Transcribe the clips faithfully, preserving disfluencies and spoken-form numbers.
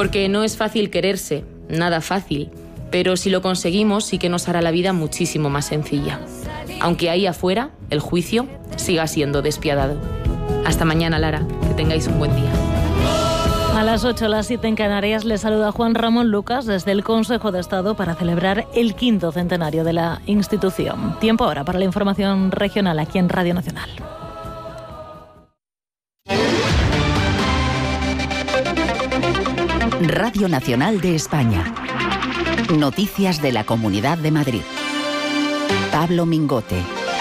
Porque no es fácil quererse, nada fácil, pero si lo conseguimos sí que nos hará la vida muchísimo más sencilla. Aunque ahí afuera el juicio siga siendo despiadado. Hasta mañana, Lara, que tengáis un buen día. A las ocho, las siete en Canarias, les saluda Juan Ramón Lucas desde el Consejo de Estado para celebrar el quinto centenario de la institución. Tiempo ahora para la información regional aquí en Radio Nacional. Radio Nacional de España. Noticias de la Comunidad de Madrid. Pablo Mingote.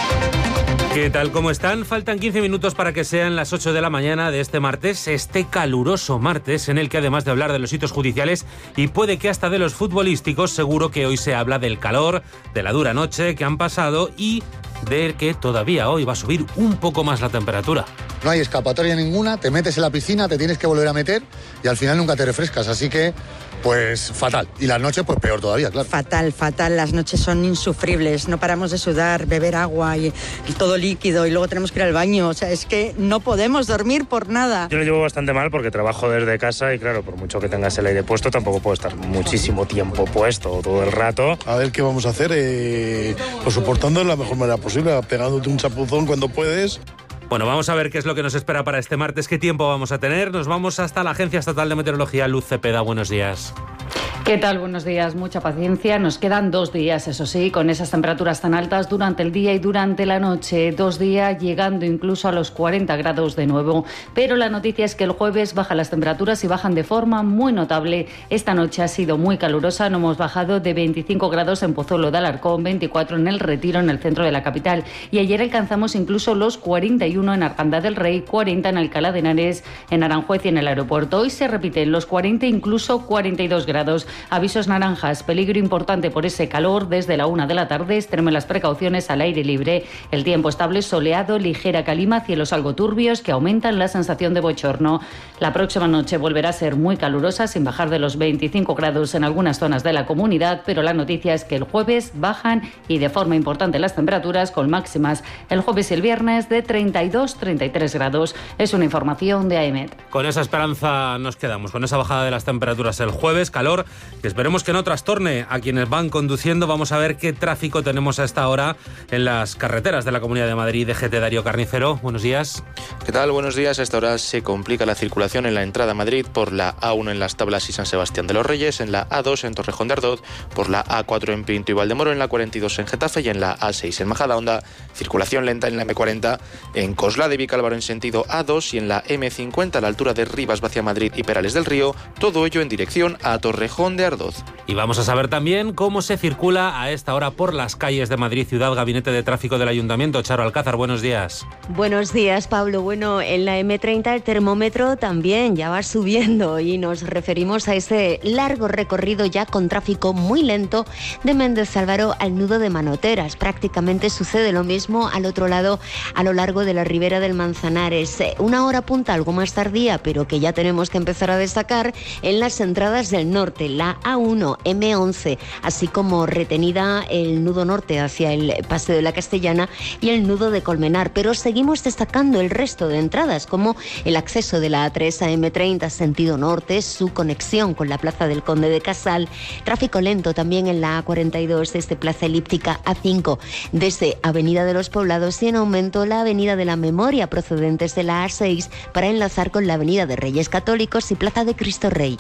¿Qué tal? ¿Cómo están? Faltan quince minutos para que sean las ocho de la mañana de este martes, este caluroso martes en el que además de hablar de los hitos judiciales y puede que hasta de los futbolísticos, seguro que hoy se habla del calor, de la dura noche que han pasado y de que todavía hoy va a subir un poco más la temperatura. No hay escapatoria ninguna, te metes en la piscina, te tienes que volver a meter y al final nunca te refrescas, así que pues fatal. Y las noches pues peor todavía, claro. Fatal, fatal, las noches son insufribles, no paramos de sudar, beber agua y, y todo líquido y luego tenemos que ir al baño, o sea, es que no podemos dormir por nada. Yo lo llevo bastante mal porque trabajo desde casa y claro, por mucho que tengas el aire puesto tampoco puedo estar muchísimo tiempo puesto todo el rato. A ver qué vamos a hacer, eh, pues soportando de la mejor manera posible, pegándote un chapuzón cuando puedes. Bueno, vamos a ver qué es lo que nos espera para este martes, qué tiempo vamos a tener. Nos vamos hasta la Agencia Estatal de Meteorología, Luz Cepeda. Buenos días. ¿Qué tal? Buenos días, mucha paciencia. Nos quedan dos días, eso sí, con esas temperaturas tan altas durante el día y durante la noche. Dos días llegando incluso a los cuarenta grados de nuevo. Pero la noticia es que el jueves bajan las temperaturas y bajan de forma muy notable. Esta noche ha sido muy calurosa. No hemos bajado de veinticinco grados en Pozuelo de Alarcón, veinticuatro en El Retiro, en el centro de la capital. Y ayer alcanzamos incluso los cuarenta y uno en Arganda del Rey, cuarenta en Alcalá de Henares, en Aranjuez y en el aeropuerto. Hoy se repiten los cuarenta, incluso cuarenta y dos grados. Avisos naranjas, peligro importante por ese calor desde la una de la tarde. Extremen las precauciones al aire libre. El tiempo estable, soleado, ligera calima, cielos algo turbios que aumentan la sensación de bochorno. La próxima noche volverá a ser muy calurosa, sin bajar de los veinticinco grados en algunas zonas de la comunidad, pero la noticia es que el jueves bajan y de forma importante las temperaturas, con máximas el jueves y el viernes de treinta y dos, treinta y tres grados. Es una información de AEMET. Con esa esperanza nos quedamos, con esa bajada de las temperaturas el jueves, calor que esperemos que no trastorne a quienes van conduciendo. Vamos a ver qué tráfico tenemos a esta hora en las carreteras de la Comunidad de Madrid. D G T Darío Carnicero, buenos días. ¿Qué tal? Buenos días. A esta hora se complica la circulación en la entrada a Madrid por la A uno en Las Tablas y San Sebastián de los Reyes, en la A dos en Torrejón de Ardoz, por la A cuatro en Pinto y Valdemoro, en la cuarenta y dos en Getafe y en la A seis en Majadahonda. Circulación lenta en la M cuarenta en Coslada y Vicálvaro en sentido A dos y en la M cincuenta a la altura de Rivas hacia Madrid y Perales del Río, todo ello en dirección a Torrejón de Ardoz. Y vamos a saber también cómo se circula a esta hora por las calles de Madrid Ciudad. Gabinete de Tráfico del Ayuntamiento, Charo Alcázar, buenos días. Buenos días, Pablo. Bueno, en la M treinta el termómetro también ya va subiendo y nos referimos a ese largo recorrido ya con tráfico muy lento de Méndez Álvaro al nudo de Manoteras. Prácticamente sucede lo mismo al otro lado, a lo largo de la ribera del Manzanares. Una hora punta algo más tardía, pero que ya tenemos que empezar a destacar en las entradas del norte, la A uno, M once, así como retenida el nudo norte hacia el Paseo de la Castellana y el nudo de Colmenar, pero seguimos destacando el resto de entradas, como el acceso de la A tres a M treinta sentido norte, su conexión con la Plaza del Conde de Casal, tráfico lento también en la A cuarenta y dos desde Plaza Elíptica A cinco, desde Avenida de los Poblados y en aumento la Avenida de la Memoria procedentes de la A seis para enlazar con la Avenida de Reyes Católicos y Plaza de Cristo Rey.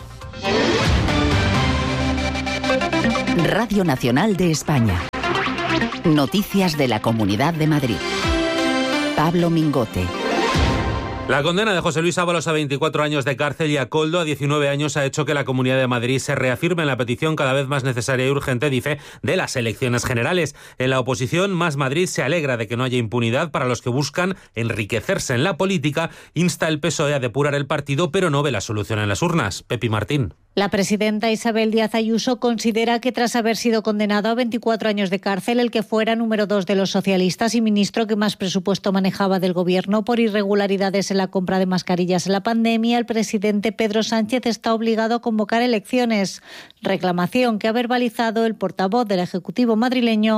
Radio Nacional de España. Noticias de la Comunidad de Madrid. Pablo Mingote. La condena de José Luis Ábalos a veinticuatro años de cárcel y a Koldo a diecinueve años ha hecho que la Comunidad de Madrid se reafirme en la petición cada vez más necesaria y urgente, dice, de las elecciones generales. En la oposición, Más Madrid se alegra de que no haya impunidad para los que buscan enriquecerse en la política, insta el P S O E a depurar el partido, pero no ve la solución en las urnas. Pepi Martín. La presidenta Isabel Díaz Ayuso considera que tras haber sido condenado a veinticuatro años de cárcel, el que fuera número dos de los socialistas y ministro que más presupuesto manejaba del gobierno por irregularidades en la compra de mascarillas en la pandemia, el presidente Pedro Sánchez está obligado a convocar elecciones. Reclamación que ha verbalizado el portavoz del Ejecutivo madrileño,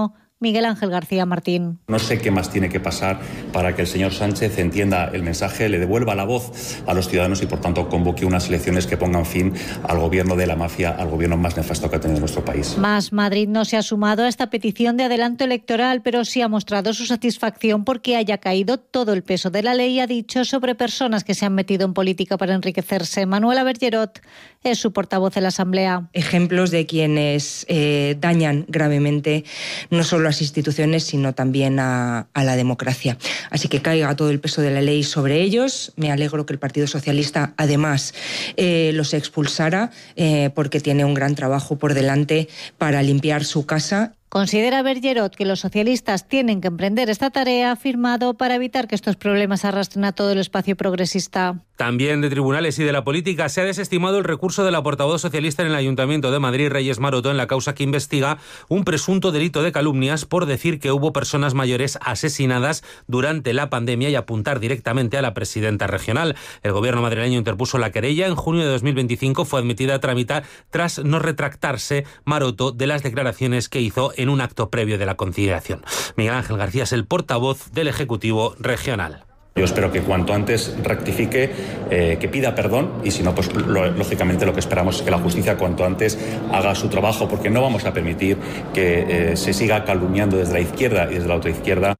Miguel Ángel García Martín. No sé qué más tiene que pasar para que el señor Sánchez entienda el mensaje, le devuelva la voz a los ciudadanos y, por tanto, convoque unas elecciones que pongan fin al gobierno de la mafia, al gobierno más nefasto que ha tenido nuestro país. Más Madrid no se ha sumado a esta petición de adelanto electoral, pero sí ha mostrado su satisfacción porque haya caído todo el peso de la ley, ha dicho, sobre personas que se han metido en política para enriquecerse. Manuela Bergerot es su portavoz en la Asamblea. Ejemplos de quienes eh, dañan gravemente no solo a las instituciones, sino también a, a la democracia. Así que caiga todo el peso de la ley sobre ellos. Me alegro que el Partido Socialista, además, eh, los expulsara, eh, porque tiene un gran trabajo por delante para limpiar su casa. Considera Bergerot que los socialistas tienen que emprender esta tarea, firmado para evitar que estos problemas arrastren a todo el espacio progresista. También de tribunales y de la política se ha desestimado el recurso de la portavoz socialista en el Ayuntamiento de Madrid, Reyes Maroto, en la causa que investiga un presunto delito de calumnias por decir que hubo personas mayores asesinadas durante la pandemia y apuntar directamente a la presidenta regional. El gobierno madrileño interpuso la querella. En junio de dos mil veinticinco fue admitida a tramitar tras no retractarse Maroto de las declaraciones que hizo en un acto previo de la conciliación. Miguel Ángel García es el portavoz del Ejecutivo regional. Yo espero que cuanto antes rectifique, eh, que pida perdón y si no, pues lo, lógicamente lo que esperamos es que la justicia cuanto antes haga su trabajo, porque no vamos a permitir que eh, se siga calumniando desde la izquierda y desde la ultraizquierda.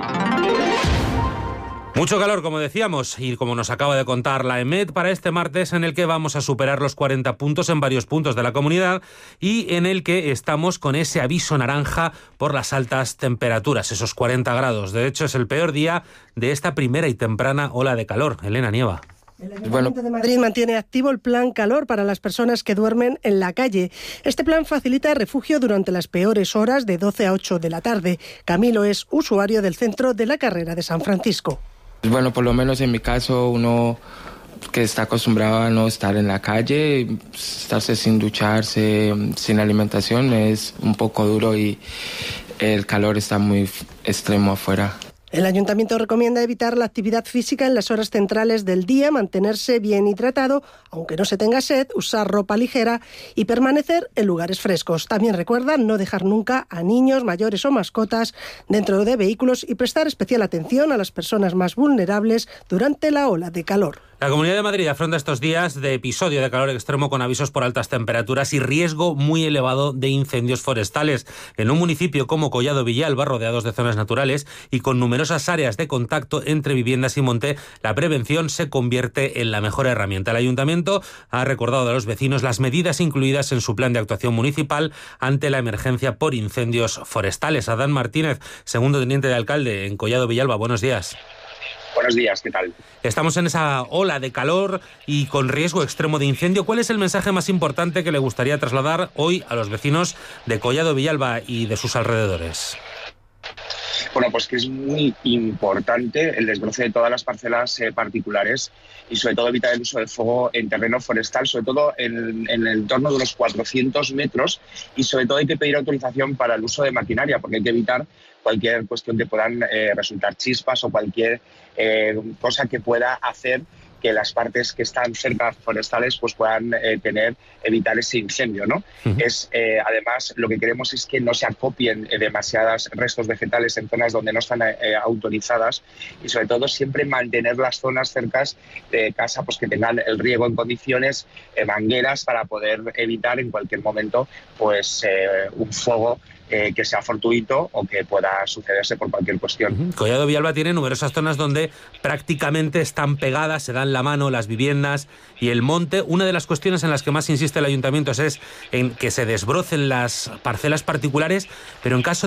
Mucho calor, como decíamos, y como nos acaba de contar la EMET, para este martes, en el que vamos a superar los cuarenta puntos en varios puntos de la comunidad y en el que estamos con ese aviso naranja por las altas temperaturas, esos cuarenta grados. De hecho, es el peor día de esta primera y temprana ola de calor. Elena Nieva. El Ayuntamiento de Madrid mantiene activo el plan calor para las personas que duermen en la calle. Este plan facilita refugio durante las peores horas de doce a ocho de la tarde. Camilo es usuario del centro de la Carrera de San Francisco. Bueno, por lo menos en mi caso, uno que está acostumbrado a no estar en la calle, estarse sin ducharse, sin alimentación, es un poco duro y el calor está muy extremo afuera. El Ayuntamiento recomienda evitar la actividad física en las horas centrales del día, mantenerse bien hidratado, aunque no se tenga sed, usar ropa ligera y permanecer en lugares frescos. También recuerda no dejar nunca a niños, mayores o mascotas dentro de vehículos y prestar especial atención a las personas más vulnerables durante la ola de calor. La Comunidad de Madrid afronta estos días de episodio de calor extremo con avisos por altas temperaturas y riesgo muy elevado de incendios forestales. En un municipio como Collado Villalba, rodeados de zonas naturales y con numerosas áreas de contacto entre viviendas y monte, la prevención se convierte en la mejor herramienta. El Ayuntamiento ha recordado a los vecinos las medidas incluidas en su plan de actuación municipal ante la emergencia por incendios forestales. Adán Martínez, segundo teniente de alcalde en Collado Villalba, buenos días. Buenos días, ¿qué tal? Estamos en esa ola de calor y con riesgo extremo de incendio. ¿Cuál es el mensaje más importante que le gustaría trasladar hoy a los vecinos de Collado Villalba y de sus alrededores? Bueno, pues que es muy importante el desbroce de todas las parcelas eh, particulares y sobre todo evitar el uso de fuego en terreno forestal, sobre todo en, en el entorno de unos cuatrocientos metros, y sobre todo hay que pedir autorización para el uso de maquinaria porque hay que evitar cualquier cuestión que puedan eh, resultar chispas o cualquier eh, cosa que pueda hacer que las partes que están cerca forestales pues puedan eh, tener, evitar ese incendio, ¿no? Uh-huh. Es, eh, además, lo que queremos es que no se acopien eh, demasiados restos vegetales en zonas donde no están eh, autorizadas y, sobre todo, siempre mantener las zonas cercas de casa pues que tengan el riego en condiciones, eh, mangueras para poder evitar en cualquier momento pues eh, un fuego Eh, que sea fortuito o que pueda sucederse por cualquier cuestión. Uh-huh. Collado Villalba tiene numerosas zonas donde prácticamente están pegadas, se dan la mano las viviendas y el monte. Una de las cuestiones en las que más insiste el Ayuntamiento es en que se desbrocen las parcelas particulares, pero en caso